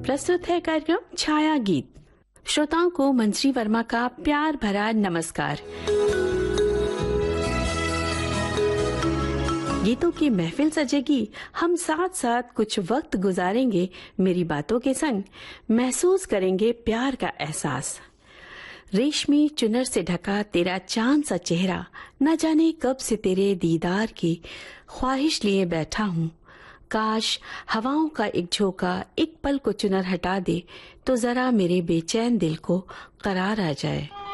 प्रस्तुत है कार्यक्रम छाया गीत। श्रोताओं को मंजरी वर्मा का प्यार भरा नमस्कार। गीतों की महफिल सजेगी, हम साथ साथ कुछ वक्त गुजारेंगे मेरी बातों के संग, महसूस करेंगे प्यार का एहसास। रेशमी चुनर से ढका तेरा चांद सा चेहरा, न जाने कब से तेरे दीदार की ख्वाहिश लिए बैठा हूँ। काश हवाओं का एक झोंका एक पल को चुनर हटा दे तो जरा मेरे बेचैन दिल को करार आ जाए।